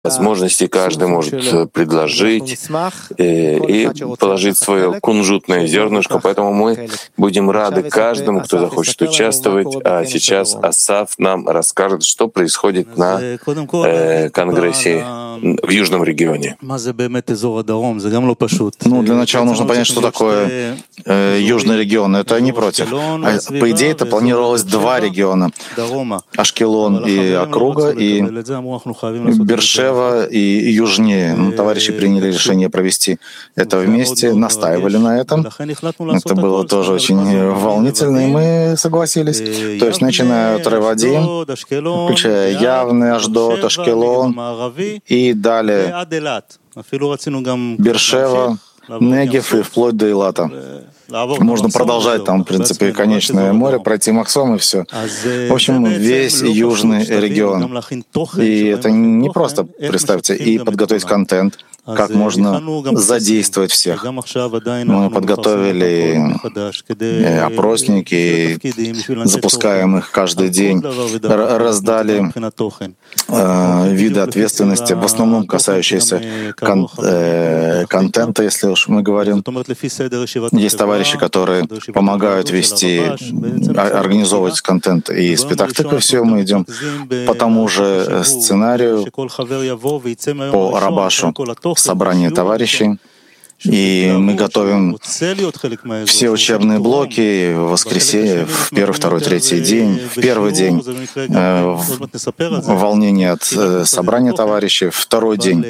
возможности каждый может предложить и положить свое кунжутное зернышко, поэтому мы будем рады каждому, кто захочет участвовать. А сейчас Асаф нам расскажет, что происходит на Конгрессе в Южном регионе. Для начала нужно понять, что такое Южный регион. Это не против. По идее, это планировалось два региона — Ашкелон и округа, и Бершева и южнее. Товарищи приняли решение провести это вместе, настаивали на этом. Это было тоже очень волнительно, и мы согласились. То есть, начиная от Ревадим, включая Явный, Ашдод, Ашкелон, и далее Бершева, Негев и вплоть до Илата. Можно продолжать там, в принципе, конечное море, пройти Махсом и все. В общем, весь южный регион. И это не просто, представьте, и подготовить контент, как можно задействовать всех. Мы подготовили опросники, запускаем их каждый день, раздали виды ответственности, в основном касающиеся контента, если уж мы говорим. Есть товарищи, которые помогают вести, организовывать контент и спектакль, все мы идем по тому же сценарию, по Рабашу, собрание товарищей. И мы готовим все учебные блоки в воскресенье, в первый, второй, третий день. В первый день волнение от собрания товарищей, второй день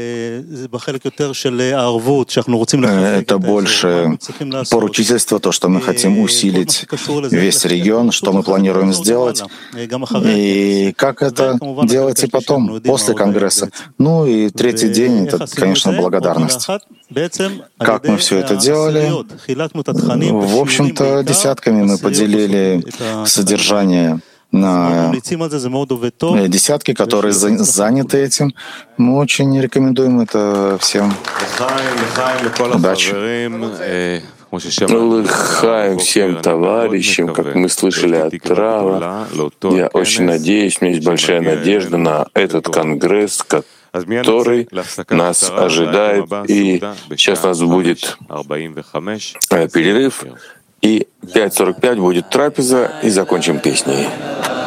это больше поручительство, то, что мы хотим усилить весь регион, что мы планируем сделать, и как это делать и потом, после Конгресса. И третий день — это, конечно, благодарность. Как мы все это делали? В общем-то, десятками мы поделили содержание на десятки, которые заняты этим. Мы очень рекомендуем это всем. Удачи. Лыхаем всем товарищам, как мы слышали от Рава. Я очень надеюсь, у меня есть большая надежда на этот конгресс, который нас ожидает. И сейчас у нас будет перерыв, и 5:45 будет трапеза, и закончим песней.